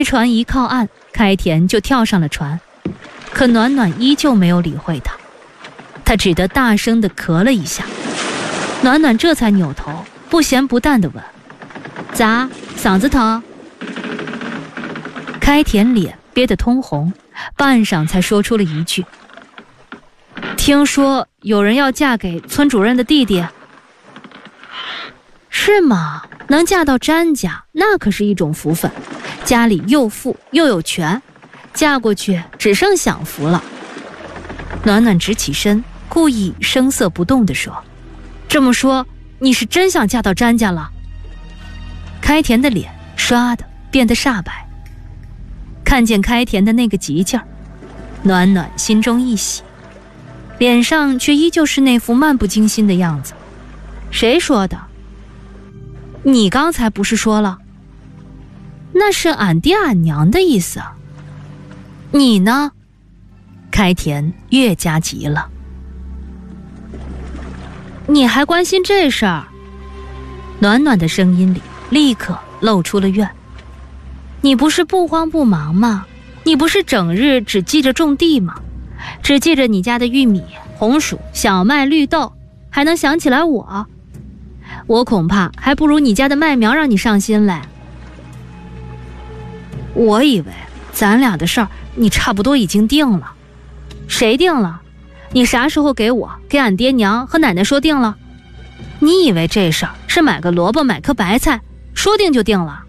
船一靠岸，开田就跳上了船，可暖暖依旧没有理会他，他只得大声地咳了一下。暖暖这才扭头，不咸不淡地问：咋，嗓子疼？开田脸憋得通红，半晌才说出了一句：听说有人要嫁给村主任的弟弟。是吗？能嫁到詹家，那可是一种福分，家里又富又有权，嫁过去只剩享福了。暖暖直起身，故意声色不动地说：这么说，你是真想嫁到詹家了？开田的脸唰的变得煞白，看见开田的那个急劲儿，暖暖心中一喜，脸上却依旧是那副漫不经心的样子。谁说的？你刚才不是说了？那是俺爹俺娘的意思。你呢？开田越加急了。你还关心这事儿？暖暖的声音里立刻露出了怨。你不是不慌不忙吗？你不是整日只记着种地吗？只记着你家的玉米、红薯、小麦、绿豆，还能想起来我？我恐怕还不如你家的麦苗让你上心嘞。我以为咱俩的事儿你差不多已经定了。谁定了？你啥时候给我、给俺爹娘和奶奶说定了？你以为这事儿是买个萝卜买颗白菜，说定就定了？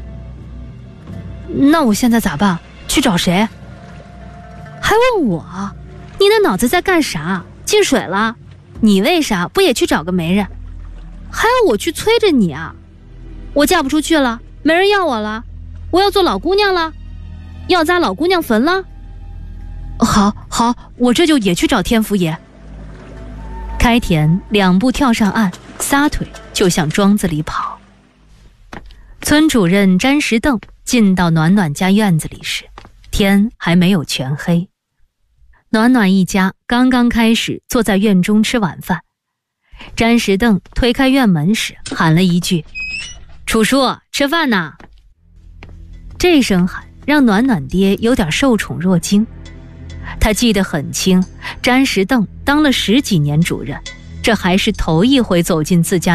那我现在咋办？去找谁？还问我？你的脑子在干啥？进水了？你为啥不也去找个媒人？还要我去催着你啊？我嫁不出去了，没人要我了，我要做老姑娘了，要扎老姑娘坟了。好，我这就也去找天福爷。开田2步跳上岸，撒腿就向庄子里跑。村主任詹石凳进到暖暖家院子里时，天还没有全黑。暖暖一家刚刚开始坐在院中吃晚饭，詹石凳推开院门时喊了一句：楚叔，吃饭呢。这声喊让暖暖爹有点受宠若惊。他记得很清，詹石凳当了10几年主任，这还是头一回走进自家